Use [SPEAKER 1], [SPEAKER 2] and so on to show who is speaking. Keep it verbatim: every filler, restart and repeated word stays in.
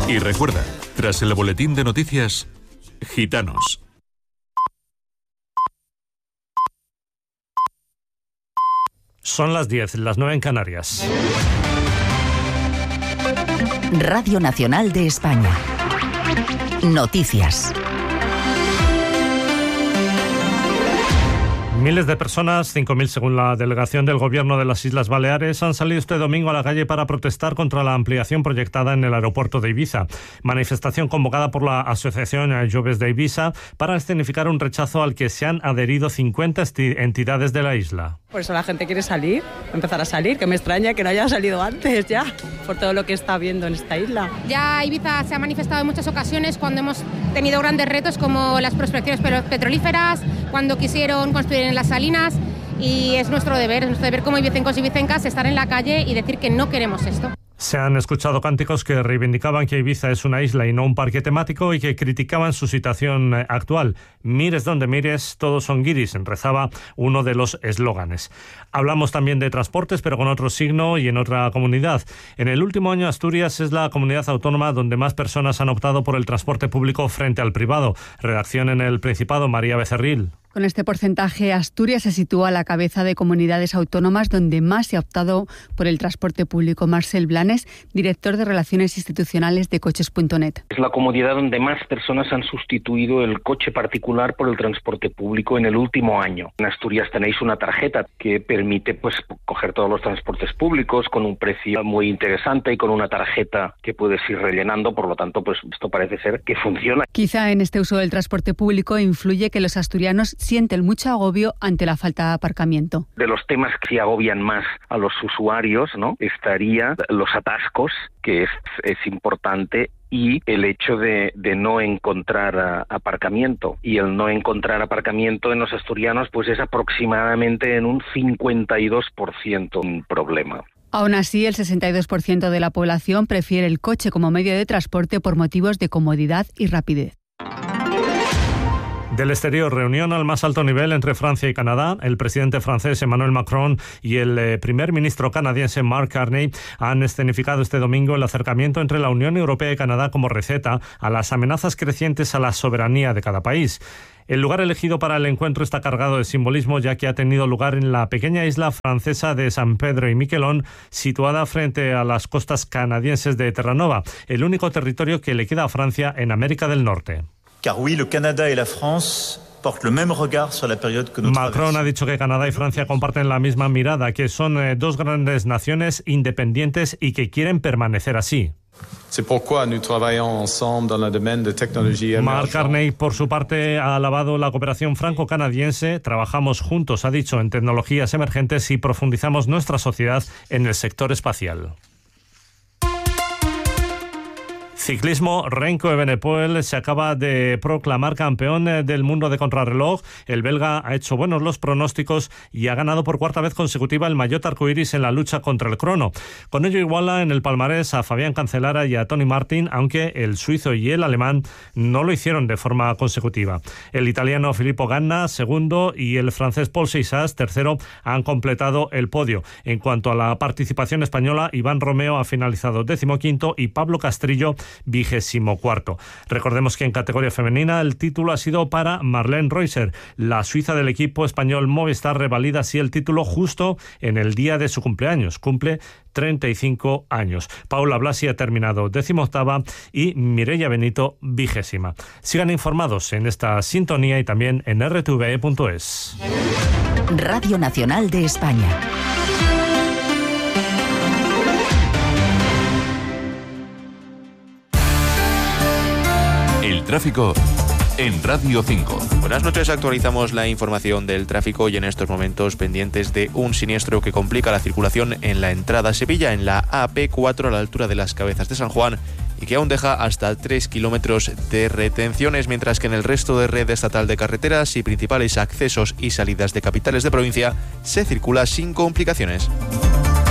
[SPEAKER 1] Y recuerda, tras el boletín de noticias, Gitanos.
[SPEAKER 2] Son las diez, las nueve en Canarias.
[SPEAKER 3] Radio Nacional de España. Noticias.
[SPEAKER 2] Miles de personas, cinco mil según la delegación del Gobierno de las Islas Baleares, han salido este domingo a la calle para protestar contra la ampliación proyectada en el aeropuerto de Ibiza. Manifestación convocada por la Asociación Joves de Ibiza para escenificar un rechazo al que se han adherido cincuenta entidades de la isla.
[SPEAKER 4] Por eso la gente quiere salir, empezar a salir, que me extraña que no haya salido antes ya, por todo lo que está viendo en esta isla.
[SPEAKER 5] Ya Ibiza se ha manifestado en muchas ocasiones cuando hemos tenido grandes retos como las prospecciones petrolíferas, cuando quisieron construir en las salinas, y es nuestro deber, es nuestro deber como ibicencos y ibicencas estar en la calle y decir que no queremos esto.
[SPEAKER 2] Se han escuchado cánticos que reivindicaban que Ibiza es una isla y no un parque temático y que criticaban su situación actual. Mires donde mires, todos son guiris, rezaba uno de los eslóganes. Hablamos también de transportes, pero con otro signo y en otra comunidad. En el último año, Asturias es la comunidad autónoma donde más personas han optado por el transporte público frente al privado. Redacción en el Principado, María Becerril.
[SPEAKER 6] Con este porcentaje, Asturias se sitúa a la cabeza de comunidades autónomas donde más se ha optado por el transporte público. Marcel Blanes, director de Relaciones Institucionales de Coches punto net.
[SPEAKER 7] Es la comunidad donde más personas han sustituido el coche particular por el transporte público en el último año. En Asturias tenéis una tarjeta que permite pues coger todos los transportes públicos con un precio muy interesante y con una tarjeta que puedes ir rellenando. Por lo tanto, pues esto parece ser que funciona.
[SPEAKER 6] Quizá en este uso del transporte público influye que los asturianos sienten mucho agobio ante la falta de aparcamiento.
[SPEAKER 7] De los temas que agobian más a los usuarios, ¿no?, estaría los atascos, que es, es importante, y el hecho de, de no encontrar uh, aparcamiento. Y el no encontrar aparcamiento en los asturianos pues es aproximadamente en un cincuenta y dos por ciento un problema.
[SPEAKER 6] Aún así, el sesenta y dos por ciento de la población prefiere el coche como medio de transporte por motivos de comodidad y rapidez.
[SPEAKER 2] Del exterior, reunión al más alto nivel entre Francia y Canadá. El presidente francés Emmanuel Macron y el eh, primer ministro canadiense Mark Carney han escenificado este domingo el acercamiento entre la Unión Europea y Canadá como receta a las amenazas crecientes a la soberanía de cada país. El lugar elegido para el encuentro está cargado de simbolismo, ya que ha tenido lugar en la pequeña isla francesa de San Pedro y Miquelón, situada frente a las costas canadienses de Terranova, el único territorio que le queda a Francia en América del Norte.
[SPEAKER 8] Car oui, le Canada et la France portent le même regard sur la période que nous traversons.
[SPEAKER 2] Macron ha dicho que Canadá y Francia comparten la misma mirada, que son eh, dos grandes naciones independientes y que quieren permanecer así.
[SPEAKER 9] C'est pourquoi nous travaillons ensemble dans le domaine de tecnología.
[SPEAKER 2] Mark Carney, por su parte, ha alabado la cooperación franco-canadiense. Trabajamos juntos, ha dicho, en tecnologías emergentes y profundizamos nuestra sociedad en el sector espacial. Ciclismo, Renko Evenepoel se acaba de proclamar campeón del mundo de contrarreloj. El belga ha hecho buenos los pronósticos y ha ganado por cuarta vez consecutiva el maillot arcoíris en la lucha contra el crono. Con ello iguala en el palmarés a Fabián Cancellara y a Tony Martin, aunque el suizo y el alemán no lo hicieron de forma consecutiva. El italiano Filippo Ganna, segundo, y el francés Paul Seixas, tercero, han completado el podio. En cuanto a la participación española, Iván Romeo ha finalizado decimoquinto y Pablo Castrillo vigésimo cuarto. Recordemos que en categoría femenina el título ha sido para Marlene Reuser. La suiza del equipo español Movistar revalida así el título justo en el día de su cumpleaños. Cumple treinta y cinco años. Paula Blasi ha terminado decimoctava y Mireia Benito vigésima. Sigan informados en esta sintonía y también en r t v e punto es.
[SPEAKER 3] Radio Nacional de España.
[SPEAKER 1] El tráfico en Radio cinco.
[SPEAKER 10] Buenas noches, actualizamos la información del tráfico y en estos momentos pendientes de un siniestro que complica la circulación en la entrada a Sevilla, en la A P cuatro a la altura de las Cabezas de San Juan, y que aún deja hasta tres kilómetros de retenciones, mientras que en el resto de red estatal de carreteras y principales accesos y salidas de capitales de provincia se circula sin complicaciones.